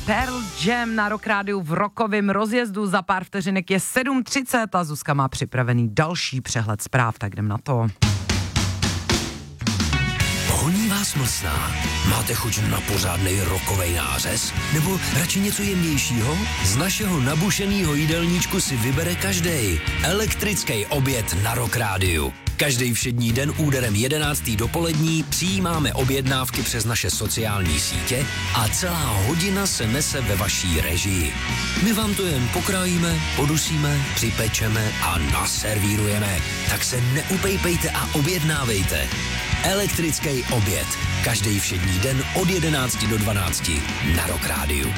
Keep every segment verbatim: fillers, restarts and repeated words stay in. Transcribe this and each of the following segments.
Pearl Jam na Rock Rádiu v rokovém rozjezdu. Za pár vteřinek je sedm třicet a Zuzka má připravený další přehled zpráv, tak jdem na to. Honí vás mlsná? Máte chuť na pořádnej rokovej nářez? Nebo radši něco jemnějšího? Z našeho nabušenýho jídelníčku si vybere každej. Elektrický oběd na Rock Rádiu. Každý všední den úderem jedenáctý dopolední přijímáme objednávky přes naše sociální sítě a celá hodina se nese ve vaší režii. My vám to jen pokrájíme, podusíme, připečeme a naservírujeme. Tak se neupejpejte a objednávejte. Elektrický oběd. Každý všední den od jedenácti do dvanácti na Rock Rádiu.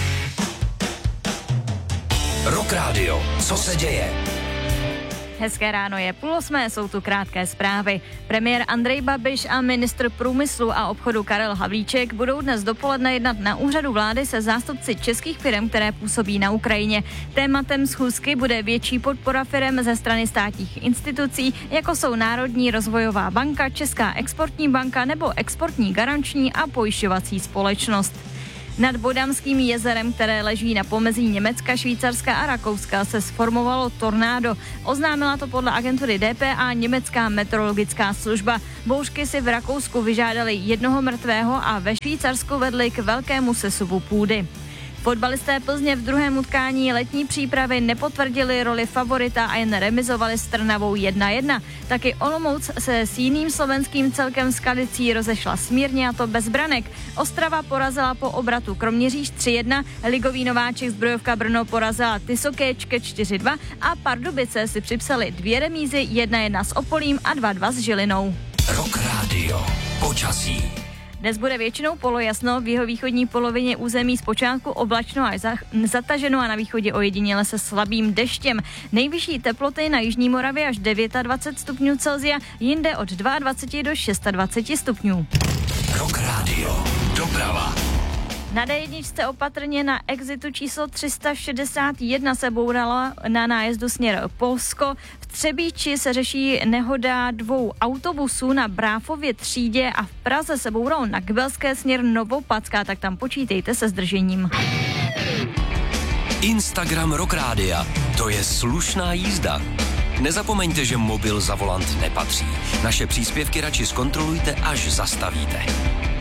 Rock Radio. Co se děje? Hezké ráno, je půl osmé, jsou tu krátké zprávy. Premiér Andrej Babiš a ministr průmyslu a obchodu Karel Havlíček budou dnes dopoledne jednat na úřadu vlády se zástupci českých firm, které působí na Ukrajině. Tématem schůzky bude větší podpora firem ze strany státních institucí, jako jsou Národní rozvojová banka, Česká exportní banka nebo Exportní garanční a pojišťovací společnost. Nad Bodamským jezerem, které leží na pomezí Německa, Švýcarska a Rakouska, se sformovalo tornádo. Oznámila to podle agentury D P A německá meteorologická služba. Bouřky si v Rakousku vyžádaly jednoho mrtvého a ve Švýcarsku vedly k velkému sesuvu půdy. Fotbalisté Plzně v druhém utkání letní přípravy nepotvrdili roli favorita a jen remizovali s Trnavou jedna jedna. Taky Olomouc se s jiným slovenským celkem Skalicí rozešla smírně, a to bez branek. Ostrava porazila po obratu Kroměříž tři jedna, ligový nováček Zbrojovka Brno porazila Tysokéčke čtyři dva a Pardubice si připsali dvě remízy, jedna jedna s Opolím a dva dva s Žilinou. Rock Radio. Počasí. Dnes bude většinou polojasno, v jihovýchodní polovině území zpočátku oblačno až zataženo a na východě ojediněle se slabým deštěm. Nejvyšší teploty na jižní Moravě až dvacet devět stupňů Celsia, jinde od dvacet dva do dvacet šest stupňů. Rock Radio. Doprava. Na D jedna opatrně, na exitu číslo tři sta šedesát jedna se bourala na nájezdu směr Polsko. V Třebíči se řeší nehoda dvou autobusů na Bráfově třídě a v Praze se boural na Kbelské směr Novopacká, tak tam počítejte se zdržením. Instagram Rock Rádia. To je slušná jízda. Nezapomeňte, že mobil za volant nepatří. Naše příspěvky radši zkontrolujte, až zastavíte.